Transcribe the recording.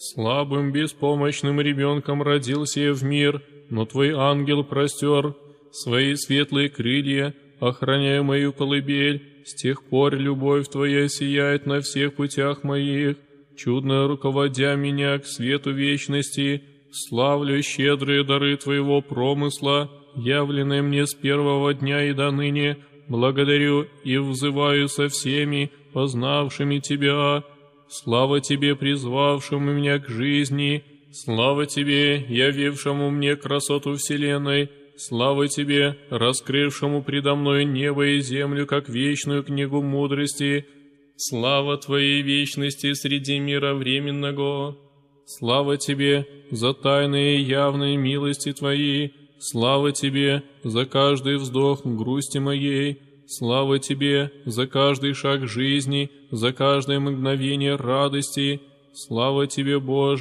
Слабым, беспомощным ребенком родился я в мир, но Твой ангел простер свои светлые крылья, охраняя мою колыбель. С тех пор любовь Твоя сияет на всех путях моих, чудно руководя меня к свету вечности. Славлю щедрые дары Твоего промысла, явленные мне с первого дня и до ныне. Благодарю и взываю со всеми, познавшими Тебя. Слава Тебе, призвавшему меня к жизни. Слава Тебе, явившему мне красоту вселенной. Слава Тебе, раскрывшему предо мной небо и землю, как вечную книгу мудрости. Слава Твоей вечности среди мира временного. Слава Тебе за тайные и явные милости Твои. Слава Тебе за каждый вздох грусти моей. Слава Тебе за каждый шаг жизни, за каждое мгновение радости. Слава Тебе, Боже.